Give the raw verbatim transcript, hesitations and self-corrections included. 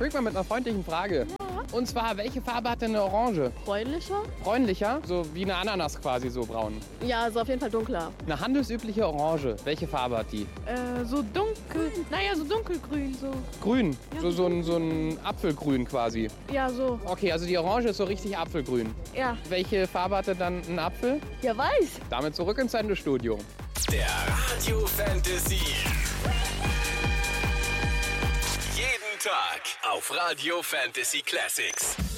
Freak mal mit einer freundlichen Frage. Und zwar, welche Farbe hat denn eine Orange? Bräunlicher? Bräunlicher? So wie eine Ananas quasi, so braun. Ja, also auf jeden Fall dunkler. Eine handelsübliche Orange, welche Farbe hat die? Äh, so dunkel, naja, so dunkelgrün, so. Grün, so, so, ein, so ein Apfelgrün quasi. Ja, so. Okay, also die Orange ist so richtig Apfelgrün. Ja. Welche Farbe hatte dann ein Apfel? Ja, weiß. Damit zurück ins Sendestudio. Der Radio Fantasy. Jeden Tag auf Radio Fantasy Classics.